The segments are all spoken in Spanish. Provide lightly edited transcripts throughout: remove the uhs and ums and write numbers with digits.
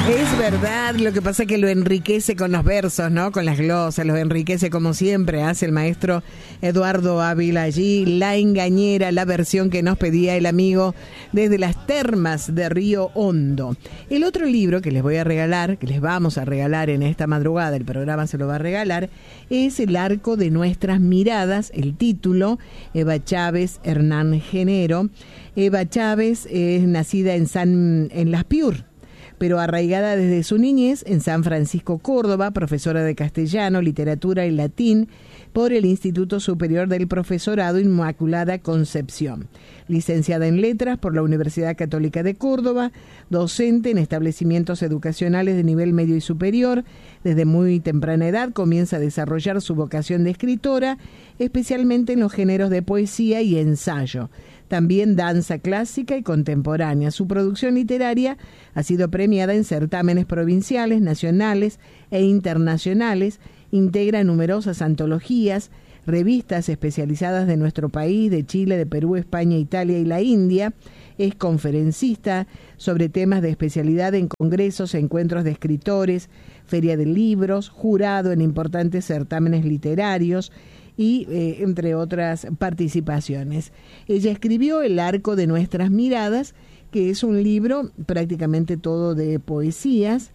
Es verdad, lo que pasa es que lo enriquece con los versos, ¿no? Con las glosas, los enriquece como siempre hace el maestro Eduardo Ávila allí. La Engañera, la versión que nos pedía el amigo desde las termas de Río Hondo. El otro libro que les voy a regalar, que les vamos a regalar en esta madrugada, el programa se lo va a regalar, es El Arco de Nuestras Miradas, el título, Eva Chávez Hernán Genero. Eva Chávez es nacida en Las Piur, pero arraigada desde su niñez en San Francisco, Córdoba, profesora de castellano, literatura y latín por el Instituto Superior del Profesorado Inmaculada Concepción. Licenciada en Letras por la Universidad Católica de Córdoba, docente en establecimientos educacionales de nivel medio y superior. Desde muy temprana edad comienza a desarrollar su vocación de escritora, especialmente en los géneros de poesía y ensayo. También danza clásica y contemporánea. Su producción literaria ha sido premiada en certámenes provinciales, nacionales e internacionales. Integra numerosas antologías, revistas especializadas de nuestro país, de Chile, de Perú, España, Italia y la India. Es conferencista sobre temas de especialidad en congresos, encuentros de escritores, feria de libros, jurado en importantes certámenes literarios y entre otras participaciones. Ella escribió El Arco de Nuestras Miradas, que es un libro prácticamente todo de poesías.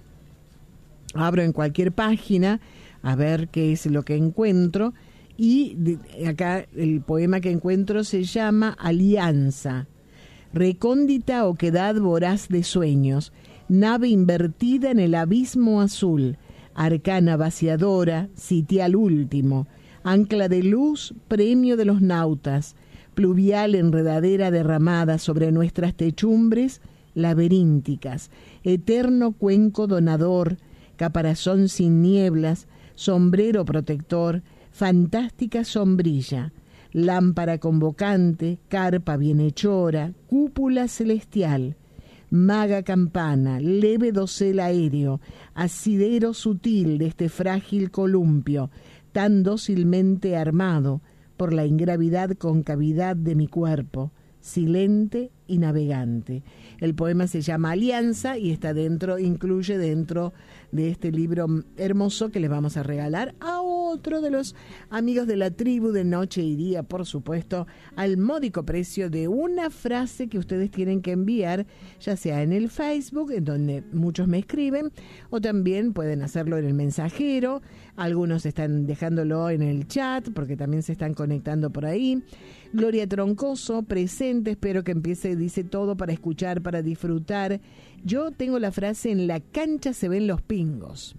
Abro en cualquier página a ver qué es lo que encuentro, y acá el poema que encuentro se llama Alianza. Recóndita oquedad voraz de sueños, nave invertida en el abismo azul, arcana vaciadora, sitial último, ancla de luz, premio de los nautas, pluvial enredadera derramada sobre nuestras techumbres laberínticas, eterno cuenco donador, caparazón sin nieblas, sombrero protector, fantástica sombrilla, lámpara convocante, carpa bienhechora, cúpula celestial, maga campana, leve dosel aéreo, asidero sutil de este frágil columpio, tan dócilmente armado por la ingravidad concavidad de mi cuerpo, silente y navegante. El poema se llama Alianza y está incluye dentro de este libro hermoso que les vamos a regalar a otro de los amigos de la tribu de Noche y Día, por supuesto, al módico precio de una frase que ustedes tienen que enviar, ya sea en el Facebook, en donde muchos me escriben, o también pueden hacerlo en el mensajero. Algunos están dejándolo en el chat porque también se están conectando por ahí. Gloria Troncoso, presente, espero que empiece, dice, todo para escuchar, para disfrutar. Yo tengo la frase: en la cancha se ven los pingos.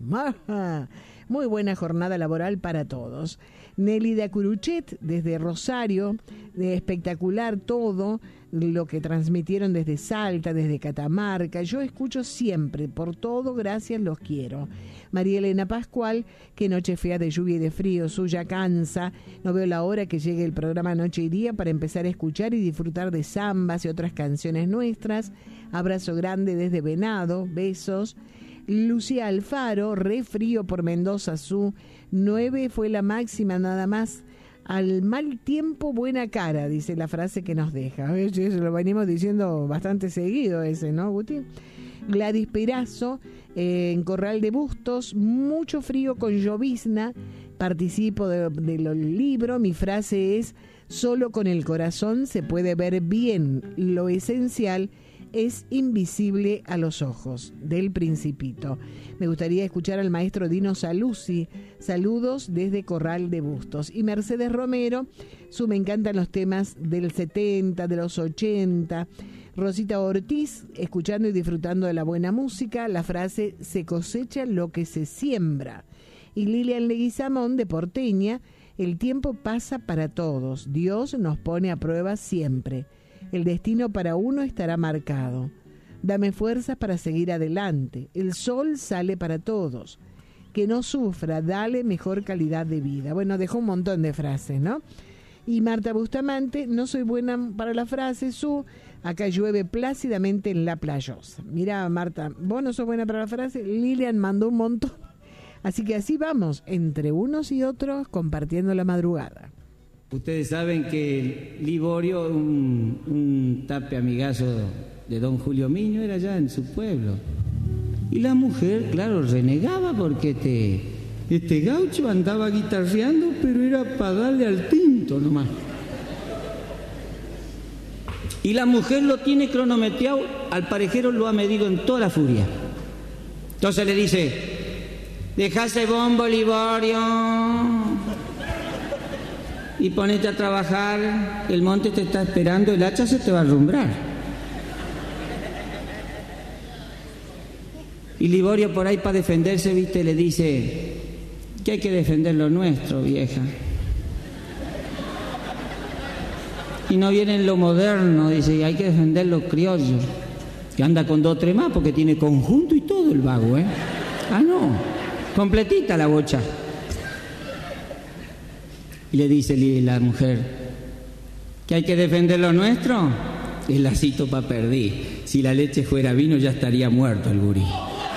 Muy buena jornada laboral para todos. Nelly de Acuruchet, desde Rosario, espectacular todo lo que transmitieron desde Salta, desde Catamarca. Yo escucho siempre, por todo, gracias, los quiero. María Elena Pascual, qué noche fea de lluvia y de frío, suya cansa. No veo la hora que llegue el programa Noche y Día para empezar a escuchar y disfrutar de zambas y otras canciones nuestras. Abrazo grande desde Venado, besos. Lucía Alfaro, re frío por Mendoza, su 9 fue la máxima nada más. Al mal tiempo, buena cara, dice la frase que nos deja. Eso lo venimos diciendo bastante seguido ese, ¿no, Guti? Gladys Perazo, en Corral de Bustos, mucho frío con llovizna. Participo del libro. Mi frase es: solo con el corazón se puede ver bien. Lo esencial es invisible a los ojos, del Principito. Me gustaría escuchar al maestro Dino Saluzzi. Saludos desde Corral de Bustos. Y Mercedes Romero, me encantan los temas del 70, de los 80. Rosita Ortiz, escuchando y disfrutando de la buena música. La frase: se cosecha lo que se siembra. Y Lilian Leguizamón, de Porteña: el tiempo pasa para todos. Dios nos pone a prueba siempre. El destino para uno estará marcado. Dame fuerzas para seguir adelante. El sol sale para todos. Que no sufra, dale mejor calidad de vida. Bueno, dejó un montón de frases, ¿no? Y Marta Bustamante: no soy buena para la frase, acá llueve plácidamente en La Playosa. Mira, Marta, vos no sos buena para la frase. Lilian mandó un montón. Así que así vamos, entre unos y otros, compartiendo la madrugada. Ustedes saben que Liborio, un tape amigazo de don Julio Miño, era allá en su pueblo. Y la mujer, claro, renegaba porque este gaucho andaba guitarreando, pero era para darle al tinto nomás. Y la mujer lo tiene cronometrado, al parejero lo ha medido en toda la furia. Entonces le dice: deja ese bombo, Liborio, y ponete a trabajar, el monte te está esperando, el hacha se te va a alumbrar. Y Liborio por ahí para defenderse, viste, le dice que hay que defender lo nuestro, vieja. Y no viene en lo moderno, dice, y hay que defender lo criollo. Que anda con 2 o 3 más porque tiene conjunto y todo el vago, ¿eh? Ah, no, completita la bocha. Y le dice la mujer, ¿que hay que defender lo nuestro? El lacito pa' perdí. Si la leche fuera vino ya estaría muerto el gurí.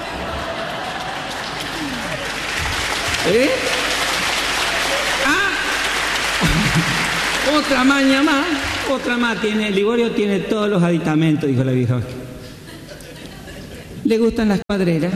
¿Eh? Otra maña más, otra más tiene. Liborio tiene todos los aditamentos, dijo la vieja. Le gustan las cuadreras.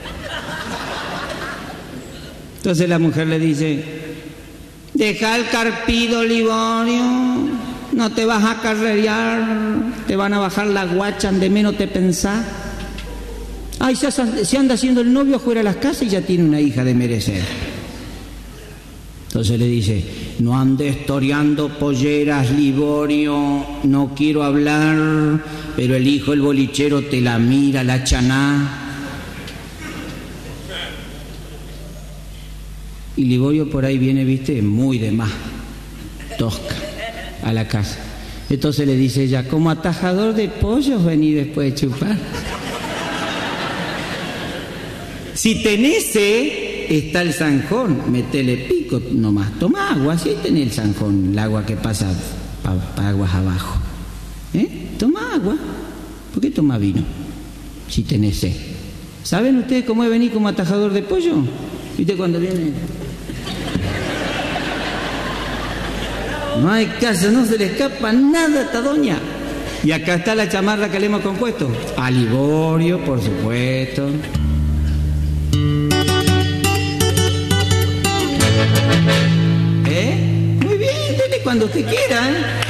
Entonces la mujer le dice: deja el carpido, Liborio, no te vas a carrerear, te van a bajar la guacha, de menos te pensás. Ay, se anda haciendo el novio afuera de las casas y ya tiene una hija de merecer. Entonces le dice: no andes toreando polleras, Liborio, no quiero hablar, pero el hijo del bolichero te la mira, la chaná. Y Liborio por ahí viene, viste, muy de más, tosca, a la casa. Entonces le dice ella: como atajador de pollos vení después de chupar. Si tenés sed, está el zanjón, metele pico nomás, toma agua, así tenés el zanjón, el agua que pasa para aguas abajo. Toma agua, ¿por qué toma vino? Si tenés sed. ¿Saben ustedes cómo es venir como atajador de pollo? ¿Viste cuando viene? No hay caso, no se le escapa nada a esta doña. Y acá está la chamarra que le hemos compuesto. A Liborio, por supuesto. Muy bien, dele cuando usted quiera, ¿eh?